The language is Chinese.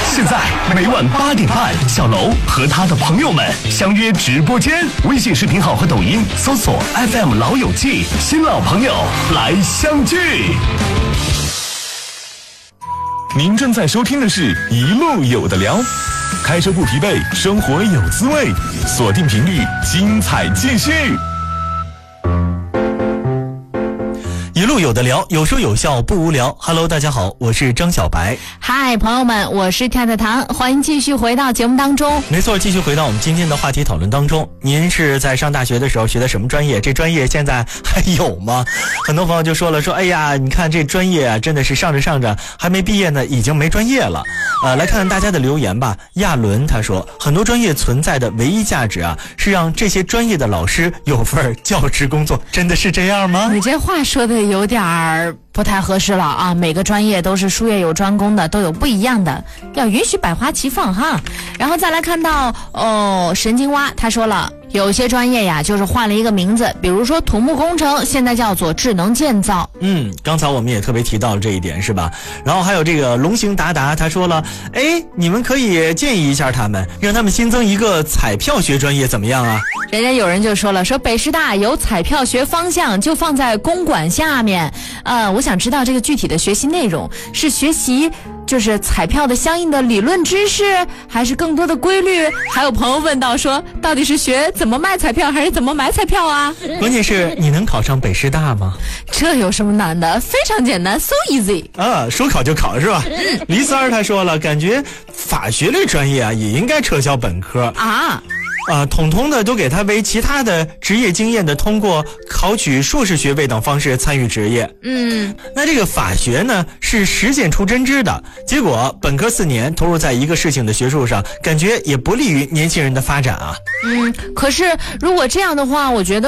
现在每晚8点半，小楼和他的朋友们相约直播间，微信视频号和抖音搜索 FM 老友记，新老朋友来相聚。您正在收听的是一路有的聊，开车不疲惫，生活有滋味，锁定频率，精彩继续。 一路有的聊，有说有笑不无聊。Hello， 大家好，我是张小白。 嗨，朋友们，我是跳跳糖，欢迎继续回到节目当中。 没错，继续回到我们今天的话题讨论当中。您是在上大学的时候学的什么专业？这专业现在还有吗？很多朋友就说了，哎呀，你看这专业啊，真的是上着上着还没毕业呢，已经没专业了。来看看大家的留言吧。亚伦他说，很多专业存在的唯一价值啊，是让这些专业的老师有份教职工作。真的是这样吗？ 你这话说的有点不太合适了啊！每个专业都是术业有专攻的，都有不一样的，要允许百花齐放哈。然后再来看到神经蛙他说了，有些专业呀就是换了一个名字，比如说土木工程现在叫做智能建造。 刚才我们也特别提到了这一点是吧？然后还有这个龙行达达他说了，你们可以建议一下他们，让他们新增一个彩票学专业怎么样啊？ 人家有人就说了，说北师大有彩票学方向，就放在公管下面。我想知道这个具体的学习内容是学习就是彩票的相应的理论知识，还是更多的规律？还有朋友问到说，到底是学怎么卖彩票还是怎么买彩票啊？ 关键是你能考上北师大吗？ 这有什么难的？非常简单 ，so easy 啊，说考就考是吧？黎三儿他说了，感觉法学类专业啊也应该撤销本科统统的都给他为其他的职业经验的通过考取硕士学位等方式参与职业。那这个法学呢是实践出真知的，结果本科4年投入在一个事情的学术上，感觉也不利于年轻人的发展啊。 可是如果这样的话，我觉得